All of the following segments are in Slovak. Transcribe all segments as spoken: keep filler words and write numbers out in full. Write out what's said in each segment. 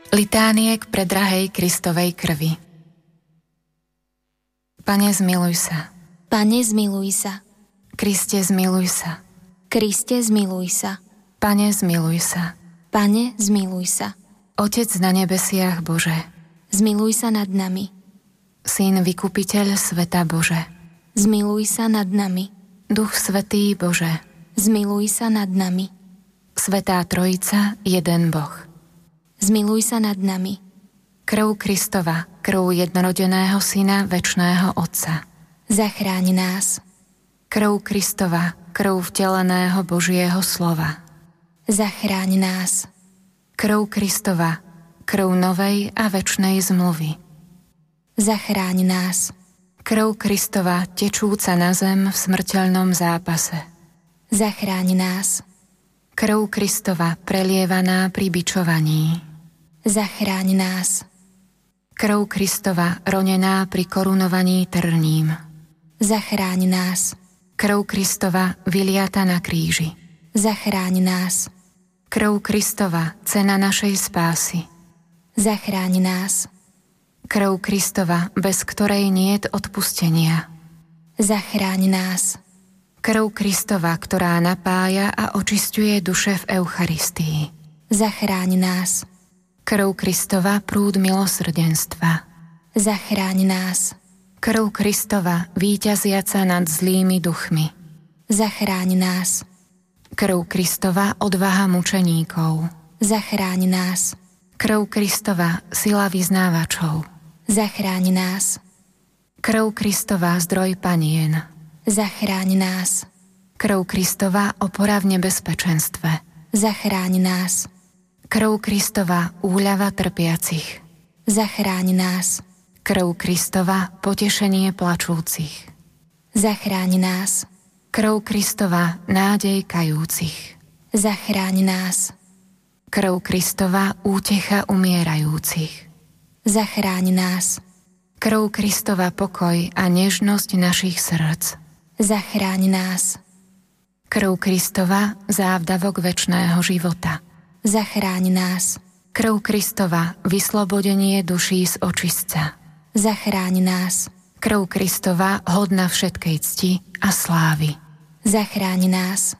Litánie k predrahej Kristovej krvi. Pane, zmiluj sa. Pane, zmiluj sa. Kriste, zmiluj sa. Kriste, zmiluj sa. Pane, zmiluj sa. Pane, zmiluj sa. Otec na nebesiach Bože, zmiluj sa nad nami. Syn vykupiteľ sveta Bože, zmiluj sa nad nami. Duch Svätý Bože, zmiluj sa nad nami. Svätá Trojica, jeden Boh, zmiluj sa nad nami. Krv Kristova, krv jednorodeného Syna večného Otca, zachráň nás. Krv Kristova, krv vteleného Božieho slova, zachráň nás. Krv Kristova, krv novej a večnej zmluvy, zachráň nás. Krv Kristova, tečúca na zem v smrteľnom zápase, zachráň nás. Krv Kristova, prelievaná pri bičovaní, zachráň nás. Krv Kristova, ronená pri korunovaní trním, zachráň nás. Krv Kristova, vyliata na kríži, zachráň nás. Krv Kristova, cena našej spásy, zachráň nás. Krv Kristova, bez ktorej niet odpustenia, zachráň nás. Krv Kristova, ktorá napája a očisťuje duše v Eucharistii, zachráň nás. Krv Kristova, prúd milosrdenstva, zachráň nás. Krv Kristova, víťaziaca nad zlými duchmi, zachráň nás. Krv Kristova, odvaha mučeníkov, zachráň nás. Krv Kristova, sila vyznávačov, zachráň nás. Krv Kristova, zdroj panien, zachráň nás. Krv Kristova, opora v nebezpečenstve, zachráň nás. Krv Kristova, úľava trpiacich, zachráň nás. Krv Kristova, potešenie plačúcich, zachráň nás. Krv Kristova, nádej kajúcich, zachráň nás. Krv Kristova, útecha umierajúcich, zachráň nás. Krv Kristova, pokoj a nežnosť našich srdc, zachráň nás. Krv Kristova, závdavok večného života, zachráň nás. Krv Kristova, vyslobodenie duší z očistca, zachráň nás. Krv Kristova, hodná všetkej cti a slávy, zachráň nás.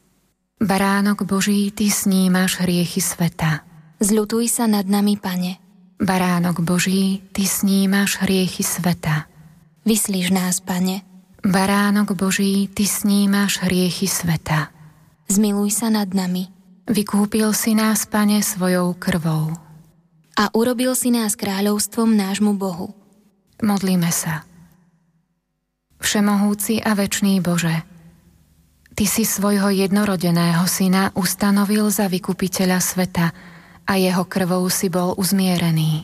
Baránok Boží, ty snímaš hriechy sveta, zľutuj sa nad nami, Pane. Baránok Boží, ty snímaš hriechy sveta, vyslíš nás, Pane. Baránok Boží, ty snímaš hriechy sveta, zmiluj sa nad nami. Vykúpil si nás, Pane, svojou krvou a urobil si nás kráľovstvom nášmu Bohu. Modlíme sa. Všemohúci a večný Bože, Ty si svojho jednorodeného Syna ustanovil za vykupiteľa sveta a jeho krvou si bol uzmierený.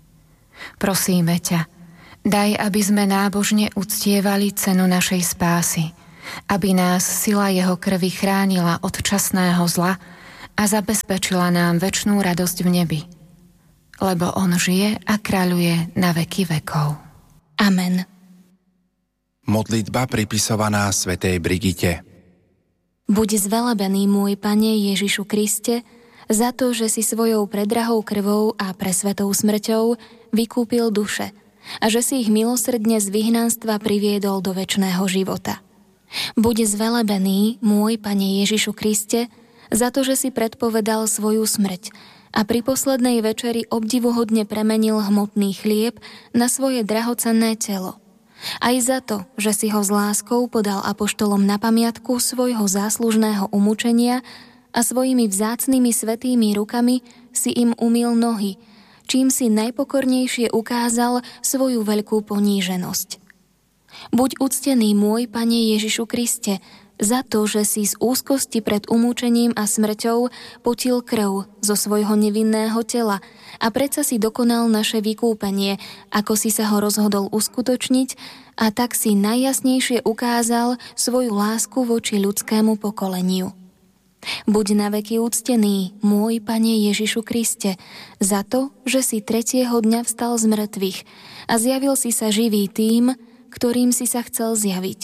Prosíme ťa, daj, aby sme nábožne uctievali cenu našej spásy, aby nás sila jeho krvi chránila od časného zla a zabezpečila nám večnú radosť v nebi, lebo on žije a kráľuje na veky vekov. Amen. Modlitba pripisovaná svätej Brigite. Buď zvelebený, môj Pane Ježišu Kriste, za to, že si svojou predrahou krvou a presvetou smrťou vykúpil duše a že si ich milosrdne z vyhnanstva priviedol do večného života. Buď zvelebený, môj Pane Ježišu Kriste, za to, že si predpovedal svoju smrť a pri poslednej večeri obdivuhodne premenil hmotný chlieb na svoje drahocenné telo. Aj za to, že si ho s láskou podal apoštolom na pamiatku svojho záslužného umúčenia a svojimi vzácnymi svätými rukami si im umyl nohy, čím si najpokornejšie ukázal svoju veľkú poníženosť. Buď uctený, môj Pane Ježišu Kriste, za to, že si z úzkosti pred umúčením a smrťou potil krv zo svojho nevinného tela a predsa si dokonal naše vykúpenie, ako si sa ho rozhodol uskutočniť, a tak si najjasnejšie ukázal svoju lásku voči ľudskému pokoleniu. Buď naveky úctený, môj Pane Ježišu Kriste, za to, že si tretieho dňa vstal z mŕtvych a zjavil si sa živý tým, ktorým si sa chcel zjaviť.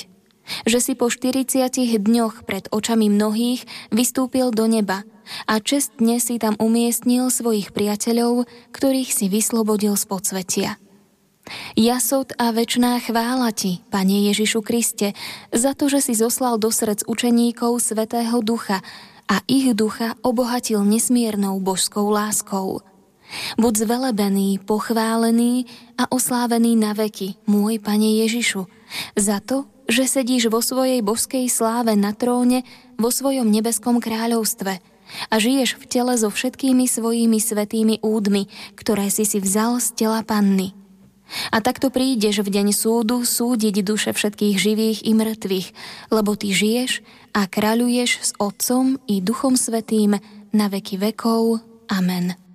že si po štyridsiatich dňoch pred očami mnohých vystúpil do neba a čestne si tam umiestnil svojich priateľov, ktorých si vyslobodil z podsvetia. Jasot a večná chvála ti, Pane Ježišu Kriste, za to, že si zoslal do srdc učeníkov Svätého Ducha a ich ducha obohatil nesmiernou božskou láskou. Buď zvelebený, pochválený a oslávený na veky, môj Pane Ježišu, za to, že sedíš vo svojej božskej sláve na tróne vo svojom nebeskom kráľovstve a žiješ v tele so všetkými svojimi svätými údmi, ktoré si si vzal z tela Panny. A takto prídeš v deň súdu súdiť duše všetkých živých i mŕtvych, lebo ty žiješ a kráľuješ s Otcom i Duchom Svätým na veky vekov. Amen.